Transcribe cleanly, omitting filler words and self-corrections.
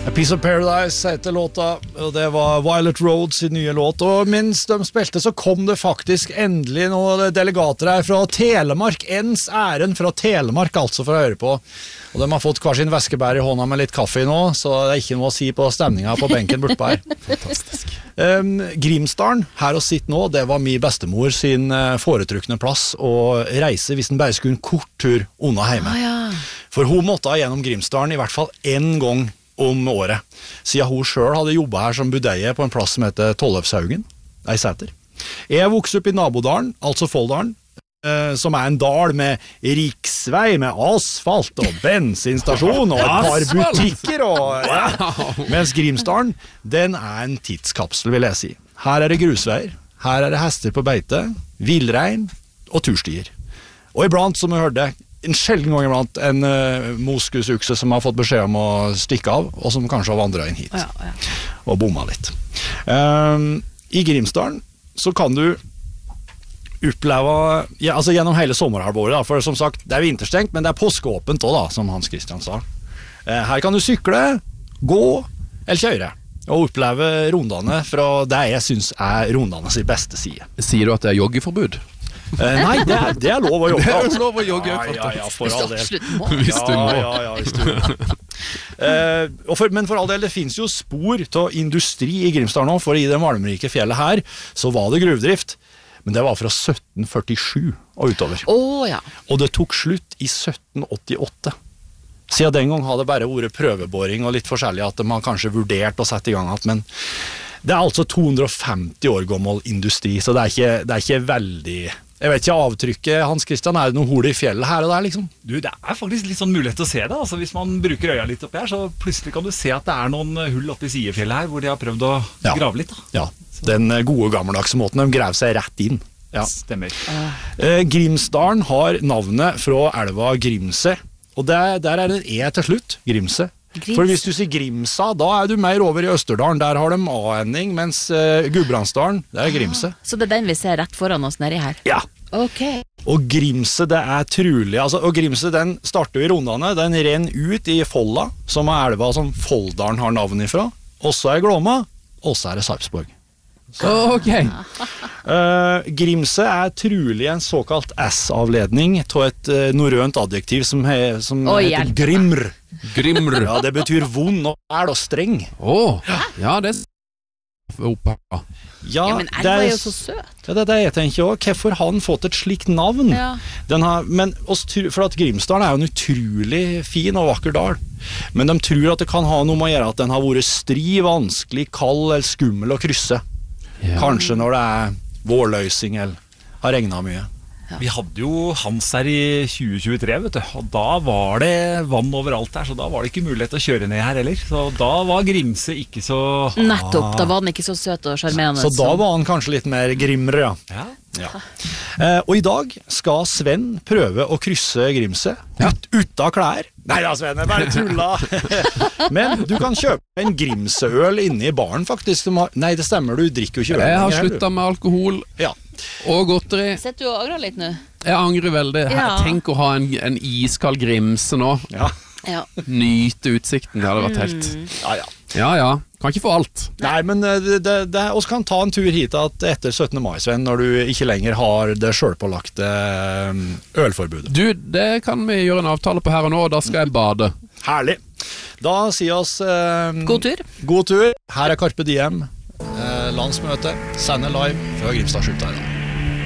A Piece of Paradise heter låta, og det var Violet Road sin nye låt, og mens de spilte så kom det faktisk endelig noen delegater her fra Telemark, ens æren fra Telemark altså for å høre på, og de har fått hver sin veskebær i hånda med litt kaffe nå, så det er ikke noe å si på stemninga på benken bortpå her. Fantastisk. Grimsdalen, her og sitt nå, det var min bestemor sin foretrukne plass å reise hvis den bare skulle en kort tur unna hjemme. For hun måtte gjennom Grimsdalen i hvert fall en gang om året, siden hun selv hadde jobbet her som budeie på en plass som heter Tollefshaugen, ei seter. Jeg vokste opp i nabodalen, altså Folldalen, som er en dal med riksvei, med asfalt og bensinstasjon og et par butikker, mens Grimsdalen, den er en tidskapsel, vil jeg si. Her er det grusveier, her er det hester på beite, villrein og turstier. Og iblant, som vi hørte, en sjelden gang iblant en moskusukse som har fått beskjed om å stikke av, og som kanskje har vandret inn hit og bomma litt. I Grimsdalen så kan du oppleve, altså gjennom hele sommerhalvåret, for som sagt, det er vinterstengt, men det er påskeåpent også da, som Hans Christian sa. Her kan du sykle, gå eller kjøre, og oppleve rundene fra det jeg synes er rundene sin beste side. Sier du at det er joggeforbud? Nei, det er lov å jogge. Det er lov å jogge. Ja, for all del. Hvis du må. Ja, hvis du må. Men for all del, det finnes jo spor til industri i Grimsdalen nå, for i det malmrike fjellet her, så var det gruvdrift. Men det var fra 1747 og utover. Og det tok slutt i 1788. Siden den gang hadde det bare vært prøveboring og litt forskjellig at de har kanskje vurdert å sette i gang at, men det er altså 250 år gammel industri, så det er ikke veldig... Jeg vet ikke, avtrykket, Hans Christian, er det noen hol i fjellet her og der, liksom? Du, det er faktisk litt sånn mulighet til å se det, altså hvis man bruker øya litt oppi her, så plutselig kan du se at det er noen hull oppi sidefjellet her, hvor de har prøvd å grave litt da. Ja, den gode gammeldagse måten, de graver seg rett inn. Ja. Stemmer. Grimsdalen har navnet fra elva Grimse, og der er det til slutt, Grimse. For hvis du sier Grimsa, da er du mer over i Østerdalen, der har de A-ending, mens Gudbrandsdalen, det er Grimse. Så det er den vi ser rett foran oss nedi her? Ja. Ok. Og Grimse, det er trulig, altså, og Grimse, den starter i rundene, den renner ut i Folla, som er elva som Folldalen har navn ifra, også er Glåma, også er det Sarpsborg. Ok. Grimse er trulig en såkalt S-avledning til et norrønt adjektiv som heter grimr. Grimr. Ja, det betyr vond og fæl og streng. Ja, det er oppe. Ja, men elva er jo så søt. Ja, det er det jeg tenker også. Hvorfor har den fått et slikt navn? Ja. For at Grimsdalen er jo en utrolig fin og vakker dal. Men de tror at det kan ha noe med å gjøre at den har vært stri, vanskelig, kald eller skummel å krysse. Ja. Kanskje når det er vårløsing eller har regnet mye. Ja. Vi hadde jo Hans her i 2023, vet du, og da var det vann overalt her, så da var det ikke mulighet til å kjøre ned her heller. Så da var Grimse ikke så... Nettopp, da var den ikke så søt og charmerende. Så da var han kanskje litt mer grimre, ja. Og i dag skal Sven prøve å krysse Grimse uten klær. Nei da, Sven, jeg bare tulla. Men du kan kjøpe en Grimseøl inne i baren, faktisk. Nei, det stemmer, du drikker jo ikke øl. Jeg har sluttet med alkohol og godteri. Setter du og angrer litt nå? Jeg angrer veldig. Tenk å ha en iskald Grimse nå. Nyte utsikten, det hadde vært helt... Ja. Kan ikke få alt. Nei, men oss kan ta en tur hit etter 17. mai, Sven, når du ikke lenger har det selvpålagte ølforbudet. Du, det kan vi gjøre en avtale på her og nå, og da skal jeg bade. Herlig. Da sier oss... God tur. God tur. Her er Carpe Diem. Landsmøte. Sender live fra Grimstad Skjultøyda.